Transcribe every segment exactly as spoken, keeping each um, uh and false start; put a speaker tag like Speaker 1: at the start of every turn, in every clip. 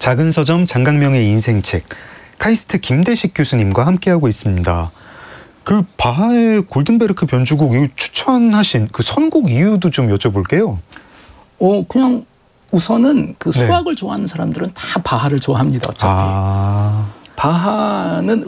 Speaker 1: 작은 서점 장강명의 인생책, 카이스트 김대식 교수님과 함께하고 있습니다. 그 바하의 골든베르크 변주곡 추천하신 그 선곡 이유도 좀 여쭤볼게요.
Speaker 2: 어 그냥 우선은 그 수학을 네. 좋아하는 사람들은 다 바하를 좋아합니다. 어차피. 아. 바하는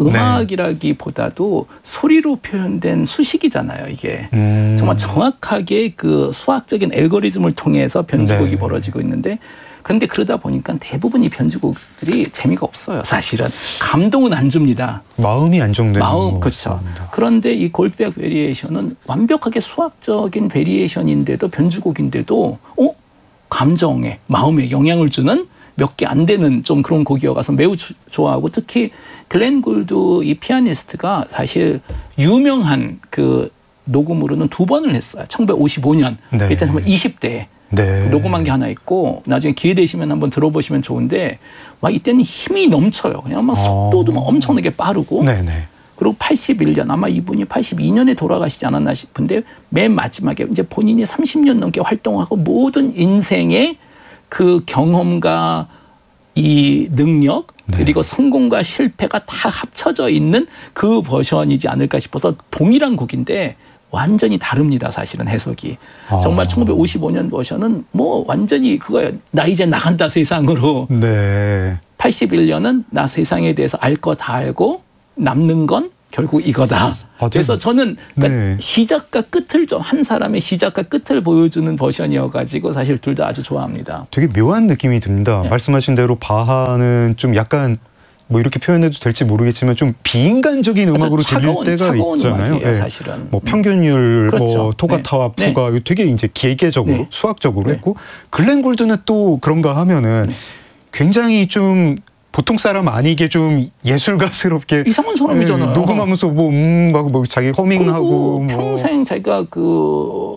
Speaker 2: 음악이라기보다도 네. 소리로 표현된 수식이잖아요. 이게 음. 정말 정확하게 그 수학적인 알고리즘을 통해서 변주곡이 네. 벌어지고 있는데, 근데 그러다 보니까 대부분 이 변주곡들이 재미가 없어요. 사실은 감동은 안 줍니다.
Speaker 1: 마음이 안정되는
Speaker 2: 마음 그렇죠. 그런데 이 골드베르크 베리에이션은 완벽하게 수학적인 베리에이션인데도 변주곡인데도 어 감정에 마음에 영향을 주는 몇 개 안 되는 좀 그런 곡이어가서 매우 주, 좋아하고, 특히 글렌 골드 이 피아니스트가 사실 유명한 그 녹음으로는 두 번을 했어요. 천구백오십오 년 네. 이때 정말 이십 대에 네. 녹음한 게 하나 있고, 나중에 기회 되시면 한번 들어보시면 좋은데 막 이때는 힘이 넘쳐요. 그냥 막 속도도 막 엄청나게 빠르고 네네. 그리고 팔십일 년 아마 이분이 팔십이 년에 돌아가시지 않았나 싶은데 맨 마지막에 이제 본인이 삼십 년 넘게 활동하고 모든 인생의 그 경험과 이 능력 네. 그리고 성공과 실패가 다 합쳐져 있는 그 버전이지 않을까 싶어서 동일한 곡인데 완전히 다릅니다. 사실은 해석이. 아. 정말 천구백오십오 년 버전은 뭐 완전히 그거예요. 나 이제 나간다 세상으로. 네. 팔십일 년은 나 세상에 대해서 알 거 다 알고 남는 건 결국 이거다. 아, 그래서 저는 그러니까 네. 시작과 끝을 좀 한 사람의 시작과 끝을 보여주는 버전이어가지고 사실 둘 다 아주 좋아합니다.
Speaker 1: 되게 묘한 느낌이 듭니다. 네. 말씀하신 대로 바하는 좀 약간 뭐 이렇게 표현해도 될지 모르겠지만 좀 비인간적인 음악으로 차가운, 들릴 때가 있잖아요.
Speaker 2: 음악이에요, 네. 사실은.
Speaker 1: 뭐 평균율, 그렇죠. 뭐 토가타와
Speaker 2: 네.
Speaker 1: 푸가 네. 되게 이제 기계적으로 네. 수학적으로
Speaker 2: 네.
Speaker 1: 했고, 글렌 골드는 또 그런가 하면은 네. 굉장히 좀 보통 사람 아니게 좀 예술가스럽게
Speaker 2: 이상한 사람이잖아요.
Speaker 1: 네, 녹음하면서 뭐 음 막 뭐 자기 허밍하고
Speaker 2: 뭐. 평생 자기가 그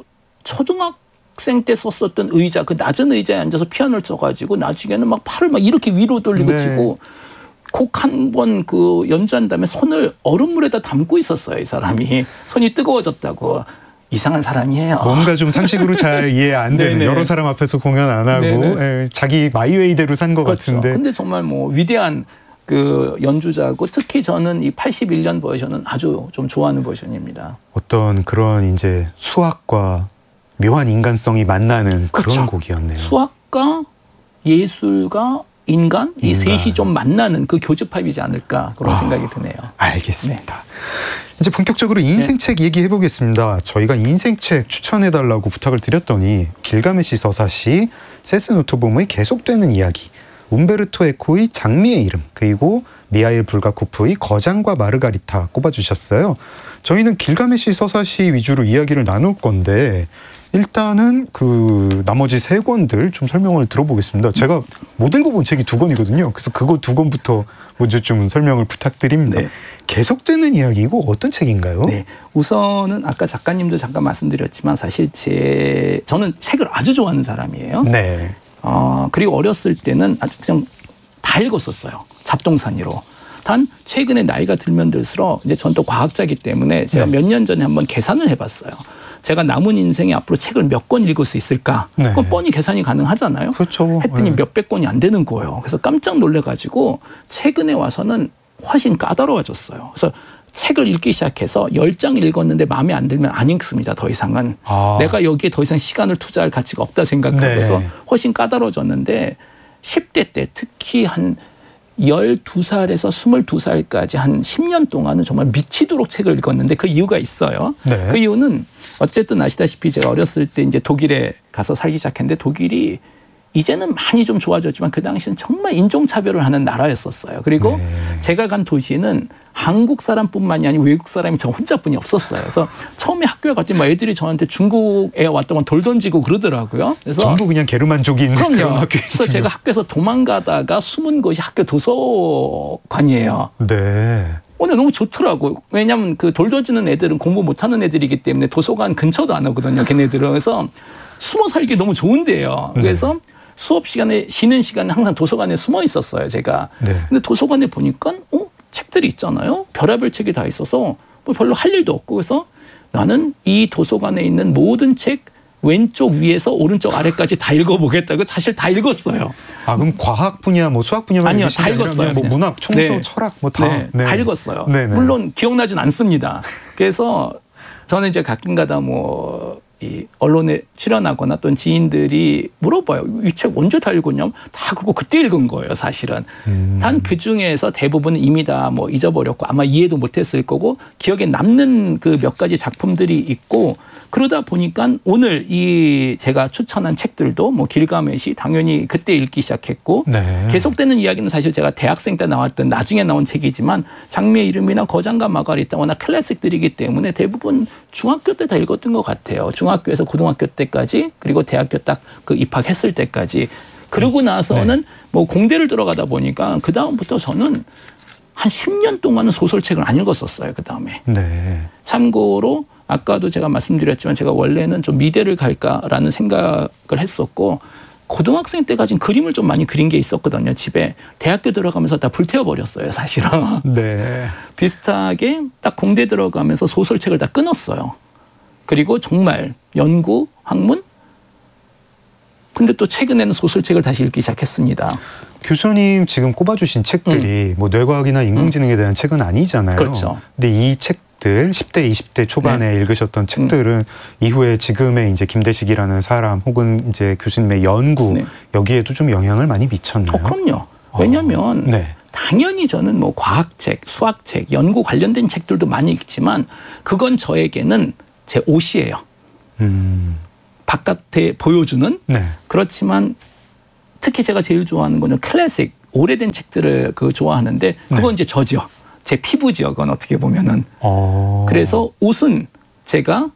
Speaker 2: 초등학생 때 썼었던 의자, 그 낮은 의자에 앉아서 피아노를 쳐가지고 나중에는 막 팔을 막 이렇게 위로 돌리고 네. 치고 곡 한 번 그 연주한 다음에 손을 얼음물에다 담고 있었어요. 이 사람이 손이 뜨거워졌다고. 이상한 사람이에요.
Speaker 1: 뭔가 좀 상식으로 잘 이해 안 되는 여러 사람 앞에서 공연 안 하고 에, 자기 마이웨이대로 산 것
Speaker 2: 그렇죠.
Speaker 1: 같은데.
Speaker 2: 근데 정말 뭐 위대한 그 연주자고, 특히 저는 이 팔십일 년 버전은 아주 좀 좋아하는 버전입니다.
Speaker 1: 어떤 그런 이제 수학과 묘한 인간성이 만나는 그런
Speaker 2: 그렇죠.
Speaker 1: 곡이었네요.
Speaker 2: 수학과 예술과 인간, 이 인간. 셋이 좀 만나는 그 교집합이지 않을까 그런 아, 생각이 드네요.
Speaker 1: 알겠습니다. 네. 이제 본격적으로 인생책 네. 얘기해 보겠습니다. 저희가 인생책 추천해달라고 부탁을 드렸더니 길가메시 서사시, 세스 노토봄의 계속되는 이야기, 움베르토 에코의 장미의 이름, 그리고 미하일 불가코프의 거장과 마르가리타 꼽아주셨어요. 저희는 길가메시 서사시 위주로 이야기를 나눌 건데 일단은 그 나머지 세 권들 좀 설명을 들어보겠습니다. 제가 못 읽어본 책이 두 권이거든요. 그래서 그거 두 권부터 먼저 좀 설명을 부탁드립니다. 네. 계속되는 이야기고 어떤 책인가요?
Speaker 2: 네, 우선은 아까 작가님도 잠깐 말씀드렸지만 사실 제 저는 책을 아주 좋아하는 사람이에요. 네. 어, 그리고 어렸을 때는 아주 그냥 다 읽었었어요. 잡동사니로. 단 최근에 나이가 들면 들수록 이제 전 또 과학자이기 때문에 제가 네. 몇 년 전에 한번 계산을 해봤어요. 제가 남은 인생에 앞으로 책을 몇 권 읽을 수 있을까? 네. 그건 뻔히 계산이 가능하잖아요.
Speaker 1: 그렇죠.
Speaker 2: 했더니
Speaker 1: 네.
Speaker 2: 몇백 권이 안 되는 거예요. 그래서 깜짝 놀래가지고 최근에 와서는 훨씬 까다로워졌어요. 그래서 책을 읽기 시작해서 열 장 읽었는데 마음에 안 들면 안 읽습니다. 더 이상은. 아. 내가 여기에 더 이상 시간을 투자할 가치가 없다 생각하고서 네. 훨씬 까다로워졌는데 십 대 때 특히 한 열두 살에서 스물두 살까지 한 십 년 동안은 정말 미치도록 책을 읽었는데 그 이유가 있어요. 네. 그 이유는 어쨌든 아시다시피 제가 어렸을 때 이제 독일에 가서 살기 시작했는데 독일이 이제는 많이 좀 좋아졌지만 그 당시는 정말 인종차별을 하는 나라였었어요. 그리고 네. 제가 간 도시는 한국 사람뿐만이 아니라 외국 사람이 저 혼자뿐이 없었어요. 그래서 처음에 학교에 갔더니 막 애들이 저한테 중국에 왔다만 돌 던지고 그러더라고요. 그래서
Speaker 1: 전부 그냥 게르만족인 그런 학교.
Speaker 2: 그래서 제가 학교에서 도망가다가 숨은 곳이 학교 도서관이에요.
Speaker 1: 네.
Speaker 2: 오늘 너무 좋더라고요. 왜냐하면 그 돌 던지는 애들은 공부 못하는 애들이기 때문에 도서관 근처도 안 오거든요. 걔네들은. 그래서 숨어 살기 너무 좋은데요. 그래서 네. 수업 시간에 쉬는 시간에 항상 도서관에 숨어 있었어요. 제가. 네. 근데 도서관에 보니까 어? 책들이 있잖아요. 별의별 책이 다 있어서 뭐 별로 할 일도 없고 그래서 나는 이 도서관에 있는 모든 책 왼쪽 위에서 오른쪽 아래까지 다 읽어보겠다고 사실 다 읽었어요.
Speaker 1: 아 그럼 과학 분야, 뭐 수학 분야만
Speaker 2: 아니요,
Speaker 1: 읽으신
Speaker 2: 다
Speaker 1: 게 아니라
Speaker 2: 읽었어요.
Speaker 1: 뭐
Speaker 2: 그냥.
Speaker 1: 문학, 총서,
Speaker 2: 네.
Speaker 1: 철학 뭐 다.
Speaker 2: 네,
Speaker 1: 네.
Speaker 2: 다 읽었어요.
Speaker 1: 네네.
Speaker 2: 물론 기억나진 않습니다. 그래서 저는 이제 가끔가다 뭐 이 언론에 출연하거나 어떤 지인들이 물어봐요. 이 책 언제 다 읽었냐면 다 그거 그때 읽은 거예요, 사실은.
Speaker 1: 음.
Speaker 2: 단 그 중에서 대부분은 이미 다 뭐 잊어버렸고 아마 이해도 못했을 거고 기억에 남는 그 몇 가지 작품들이 있고 그러다 보니까 오늘 이 제가 추천한 책들도 뭐 길가메시 당연히 그때 읽기 시작했고
Speaker 1: 네.
Speaker 2: 계속되는 이야기는 사실 제가 대학생 때 나왔던 나중에 나온 책이지만 장미의 이름이나 거장과 마가리타 워낙 클래식들이기 때문에 대부분 중학교 때 다 읽었던 것 같아요. 중학교에서 고등학교 때까지 그리고 대학교 딱 그 입학했을 때까지 그러고 나서는
Speaker 1: 네.
Speaker 2: 뭐 공대를 들어가다 보니까 그 다음부터 저는 한 십 년 동안은 소설책을 안 읽었었어요. 그 다음에.
Speaker 1: 네.
Speaker 2: 참고로 아까도 제가 말씀드렸지만 제가 원래는 좀 미대를 갈까라는 생각을 했었고 고등학생 때 가진 그림을 좀 많이 그린 게 있었거든요. 집에. 대학교 들어가면서 다 불태워버렸어요. 사실은.
Speaker 1: 네.
Speaker 2: 비슷하게 딱 공대 들어가면서 소설책을 다 끊었어요. 그리고 정말 연구, 학문? 근데 또 최근에는 소설책을 다시 읽기 시작했습니다.
Speaker 1: 교수님 지금 꼽아주신 책들이 뭐 뇌과학이나 인공지능에 대한 책은 아니잖아요.
Speaker 2: 그렇죠.
Speaker 1: 근데 이 책들 십 대, 이십 대 초반에 읽으셨던 책들은 이후에 지금의 이제 김대식이라는 사람 혹은 이제 교수님의 연구
Speaker 2: 네.
Speaker 1: 여기에도 좀 영향을 많이 미쳤나요?
Speaker 2: 어, 그럼요. 왜냐하면
Speaker 1: 아, 네.
Speaker 2: 당연히 저는 뭐 과학책, 수학책, 연구 관련된 책들도 많이 읽지만 그건 저에게는 제 옷이에요.
Speaker 1: 음.
Speaker 2: 바깥에 보여주는.
Speaker 1: 네.
Speaker 2: 그렇지만 특히 제가 제일 좋아하는 거는 클래식, 오래된 책들을 그 좋아하는데 그건
Speaker 1: 네.
Speaker 2: 이제 저죠. 제 피부지요. 그건 어떻게 보면은.
Speaker 1: 어.
Speaker 2: 그래서 옷은 제가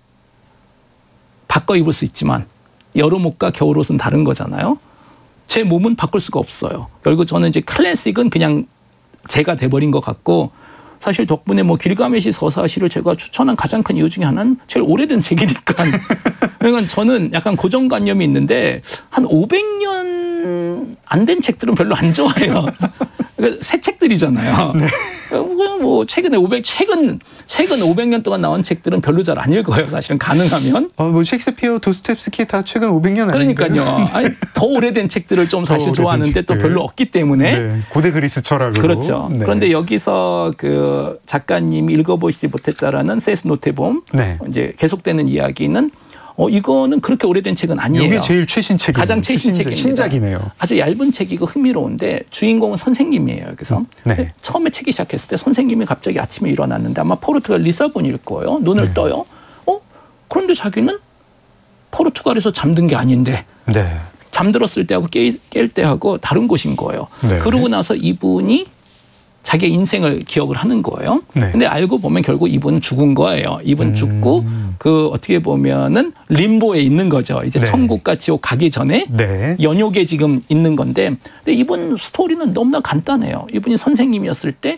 Speaker 2: 바꿔 입을 수 있지만 여름옷과 겨울옷은 다른 거잖아요. 제 몸은 바꿀 수가 없어요. 결국 저는 이제 클래식은 그냥 제가 돼버린 것 같고 사실 덕분에 뭐 길가메시 서사시를 제가 추천한 가장 큰 이유 중에 하나는 제일 오래된 책이니까. 그러니까 저는 약간 고정관념이 있는데 한 오백 년 안 된 책들은 별로 안 좋아해요. 그러니까 새 책들이잖아요. 네. 뭐 최근에 오백 최근 최근 오백 년 동안 나온 책들은 별로 잘 안 읽어요. 사실은 가능하면.
Speaker 1: 어, 뭐 셰익스피어, 도스토옙스키 다 최근 오백 년 아닌가요?
Speaker 2: 그러니까요. 아니, 더 오래된 책들을 좀 사실
Speaker 1: 오래된
Speaker 2: 좋아하는데 또
Speaker 1: 책들.
Speaker 2: 별로 없기 때문에.
Speaker 1: 네. 고대 그리스 철학으로.
Speaker 2: 그렇죠.
Speaker 1: 네.
Speaker 2: 그런데 여기서 그 작가님이 읽어보시지 못했다라는 세스 노테봄
Speaker 1: 네.
Speaker 2: 이제 계속되는 이야기는 어 이거는 그렇게 오래된 책은 아니에요.
Speaker 1: 이게 제일 최신 책이에요.
Speaker 2: 가장 최신 책입니다.
Speaker 1: 신작이네요.
Speaker 2: 아주 얇은 책이고 흥미로운데 주인공은 선생님이에요. 그래서
Speaker 1: 네.
Speaker 2: 처음에 책이 시작했을 때 선생님이 갑자기 아침에 일어났는데 아마 포르투갈 리사본일 거예요. 눈을
Speaker 1: 네.
Speaker 2: 떠요. 어? 그런데 자기는 포르투갈에서 잠든 게 아닌데
Speaker 1: 네.
Speaker 2: 잠들었을 때하고 깰 때하고 다른 곳인 거예요.
Speaker 1: 네.
Speaker 2: 그러고 나서 이분이 자기의 인생을 기억을 하는 거예요.
Speaker 1: 네.
Speaker 2: 근데 알고 보면 결국 이분은 죽은 거예요. 이분
Speaker 1: 음.
Speaker 2: 죽고 그 어떻게 보면은 림보에 있는 거죠. 이제
Speaker 1: 네.
Speaker 2: 천국과 지옥 가기 전에
Speaker 1: 네.
Speaker 2: 연욕에 지금 있는 건데 근데 이분 스토리는 너무나 간단해요. 이분이 선생님이었을 때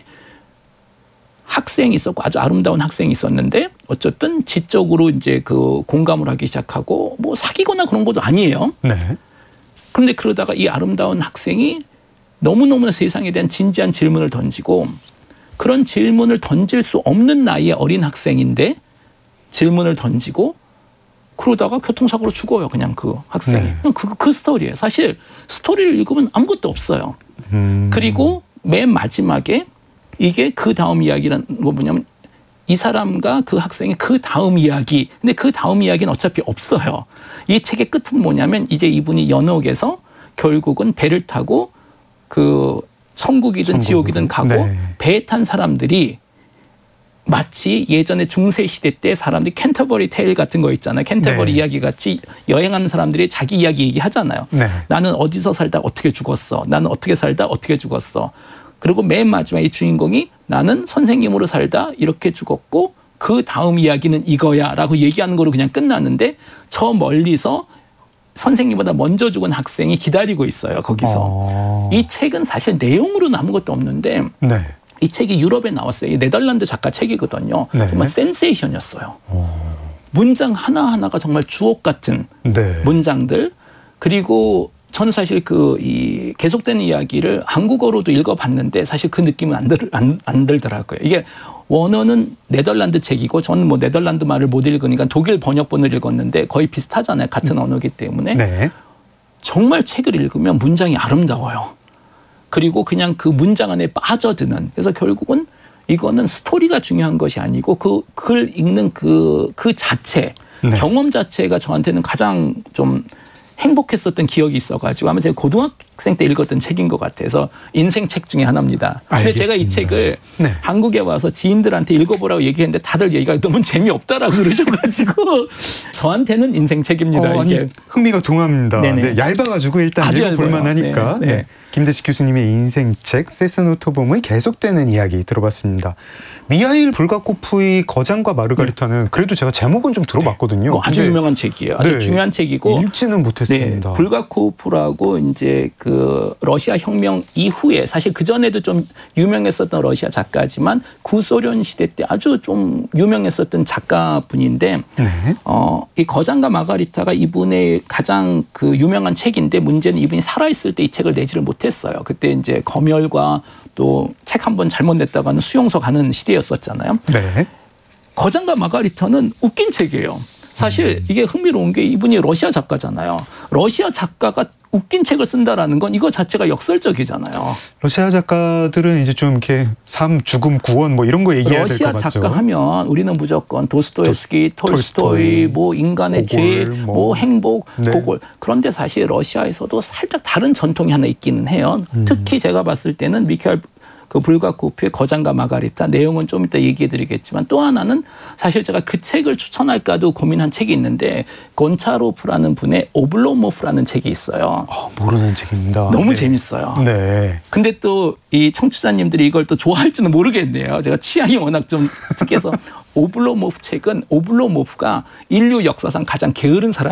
Speaker 2: 학생이 있었고 아주 아름다운 학생이 있었는데 어쨌든 지적으로 이제 그 공감을 하기 시작하고 뭐 사귀거나 그런 것도 아니에요.
Speaker 1: 네.
Speaker 2: 그런데 그러다가 이 아름다운 학생이 너무너무 세상에 대한 진지한 질문을 던지고 그런 질문을 던질 수 없는 나이의 어린 학생인데 질문을 던지고 그러다가 교통사고로 죽어요. 그냥 그 학생이.
Speaker 1: 네.
Speaker 2: 그냥 그, 그 스토리예요. 사실 스토리를 읽으면 아무것도 없어요.
Speaker 1: 음.
Speaker 2: 그리고 맨 마지막에 이게 그 다음 이야기라는 거 뭐냐면 이 사람과 그 학생의 그 다음 이야기. 근데 그 다음 이야기는 어차피 없어요. 이 책의 끝은 뭐냐면 이제 이분이 연옥에서 결국은 배를 타고 그 천국이든
Speaker 1: 천국으로.
Speaker 2: 지옥이든 가고
Speaker 1: 네.
Speaker 2: 배에 탄 사람들이 마치 예전에 중세 시대 때 사람들이 캔터버리 테일 같은 거 있잖아요. 캔터버리
Speaker 1: 네.
Speaker 2: 이야기 같이 여행하는 사람들이 자기 이야기 얘기하잖아요.
Speaker 1: 네.
Speaker 2: 나는 어디서 살다 어떻게 죽었어. 나는 어떻게 살다 어떻게 죽었어. 그리고 맨 마지막에 이 주인공이 나는 선생님으로 살다 이렇게 죽었고 그 다음 이야기는 이거야 라고 얘기하는 거로 그냥 끝나는데 저 멀리서 선생님보다 먼저 죽은 학생이 기다리고 있어요. 거기서.
Speaker 1: 어.
Speaker 2: 이 책은 사실 내용으로는 아무것도 없는데
Speaker 1: 네.
Speaker 2: 이 책이 유럽에 나왔어요. 이 네덜란드 작가 책이거든요.
Speaker 1: 네.
Speaker 2: 정말 센세이션이었어요.
Speaker 1: 어.
Speaker 2: 문장 하나하나가 정말 주옥 같은
Speaker 1: 네.
Speaker 2: 문장들. 그리고 저는 사실 그 이 계속되는 이야기를 한국어로도 읽어봤는데 사실 그 느낌은 안, 들, 안, 안 들더라고요. 이게 원어는 네덜란드 책이고 저는 뭐 네덜란드 말을 못 읽으니까 독일 번역본을 읽었는데 거의 비슷하잖아요. 같은 언어이기 때문에.
Speaker 1: 네.
Speaker 2: 정말 책을 읽으면 문장이 아름다워요. 그리고 그냥 그 문장 안에 빠져드는. 그래서 결국은 이거는 스토리가 중요한 것이 아니고 그 글 읽는 그, 그 자체,
Speaker 1: 네.
Speaker 2: 경험 자체가 저한테는 가장 좀 행복했었던 기억이 있어가지고 아마 제가 고등학생 때 읽었던 책인 것 같아서 인생 책 중에 하나입니다. 근데 제가 이 책을
Speaker 1: 네.
Speaker 2: 한국에 와서 지인들한테 읽어보라고 얘기했는데 다들 얘기가 너무 재미없다라고 그러셔가지고 저한테는 인생 책입니다.
Speaker 1: 어, 아니,
Speaker 2: 이게.
Speaker 1: 흥미가 동합니다.
Speaker 2: 네네.
Speaker 1: 네, 얇아가지고 일단
Speaker 2: 아주
Speaker 1: 읽어볼
Speaker 2: 얇아요.
Speaker 1: 만하니까.
Speaker 2: 네,
Speaker 1: 네.
Speaker 2: 네.
Speaker 1: 김대식 교수님의 인생책 세스노토범의 계속되는 이야기 들어봤습니다. 미하일 불가코프의 거장과 마르가리타는 그래도 제가 제목은 좀 들어봤거든요.
Speaker 2: 이거 아주
Speaker 1: 근데
Speaker 2: 유명한 책이에요. 아주
Speaker 1: 네,
Speaker 2: 중요한 책이고
Speaker 1: 읽지는
Speaker 2: 네,
Speaker 1: 못했습니다.
Speaker 2: 불가코프라고 이제 그 러시아 혁명 이후에 사실 그 전에도 좀 유명했었던 러시아 작가지만 구소련 시대 때 아주 좀 유명했었던 작가분인데
Speaker 1: 네.
Speaker 2: 어, 이 거장과 마가리타가 이분의 가장 그 유명한 책인데 문제는 이분이 살아있을 때 이 책을 내지를 못했어요. 그때 이제 검열과 또 책 한 번 잘못 냈다가는 수용소 가는 시대였었잖아요.
Speaker 1: 네.
Speaker 2: 거장과 마가리타는 웃긴 책이에요. 사실
Speaker 1: 음.
Speaker 2: 이게 흥미로운 게 이분이 러시아 작가잖아요. 러시아 작가가 웃긴 책을 쓴다라는 건 이거 자체가 역설적이잖아요.
Speaker 1: 러시아 작가들은 이제 좀 이렇게 삶, 죽음, 구원 뭐 이런 거 얘기해야 될 것
Speaker 2: 러시아
Speaker 1: 같죠.
Speaker 2: 작가 하면 우리는 무조건 도스토옙스키,
Speaker 1: 도-
Speaker 2: 톨스토이,
Speaker 1: 톨스토이,
Speaker 2: 뭐 인간의
Speaker 1: 고골,
Speaker 2: 죄,
Speaker 1: 뭐.
Speaker 2: 뭐 행복,
Speaker 1: 네.
Speaker 2: 고골. 그런데 사실 러시아에서도 살짝 다른 전통이 하나 있기는 해요.
Speaker 1: 음.
Speaker 2: 특히 제가 봤을 때는 미카엘 그 불가코프의 거장과 마가리타 내용은 좀 이따 얘기해 드리겠지만 또 하나는 사실 제가 그 책을 추천할까도 고민한 책이 있는데 곤차로프라는 분의 오블로모프라는 책이 있어요.
Speaker 1: 아, 모르는 책입니다.
Speaker 2: 너무
Speaker 1: 네.
Speaker 2: 재밌어요.
Speaker 1: 네.
Speaker 2: 근데 또 이 청취자님들이 이걸 또 좋아할지는 모르겠네요. 제가 취향이 워낙 좀 특이해서 오블로모프 책은 오블로모프가 인류 역사상 가장 게으른 사람